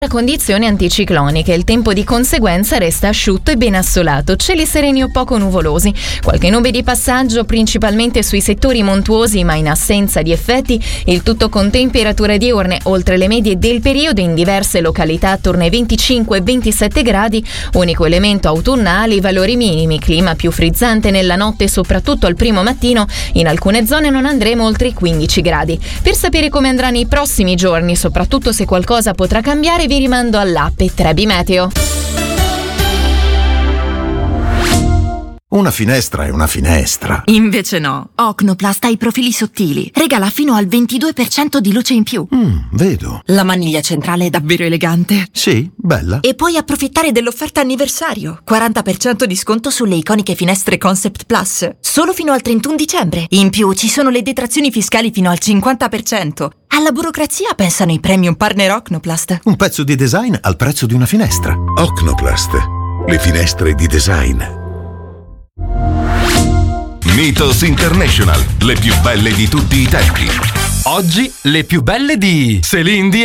Condizioni anticicloniche, il tempo di conseguenza resta asciutto e ben assolato, cieli sereni o poco nuvolosi, qualche nube di passaggio principalmente sui settori montuosi ma in assenza di effetti, il tutto con temperature diurne oltre le medie del periodo in diverse località attorno ai 25 e 27 gradi, unico elemento autunnale i valori minimi, clima più frizzante nella notte soprattutto al primo mattino, in alcune zone non andremo oltre i 15 gradi. Per sapere come andrà nei prossimi giorni, soprattutto se qualcosa potrà cambiare, vi rimando all'app Trebi Meteo. Una finestra è una finestra. Invece no. Ocnoplast ha i profili sottili. Regala fino al 22% di luce in più. Vedo. La maniglia centrale è davvero elegante. Sì, bella. E puoi approfittare dell'offerta anniversario. 40% di sconto sulle iconiche finestre Concept Plus. Solo fino al 31 dicembre. In più ci sono le detrazioni fiscali fino al 50%. Alla burocrazia pensano i premium partner Ocnoplast. Un pezzo di design al prezzo di una finestra. Ocnoplast. Le finestre di design. Mythos International, le più belle di tutti i tempi. Oggi le più belle di Celine Dion.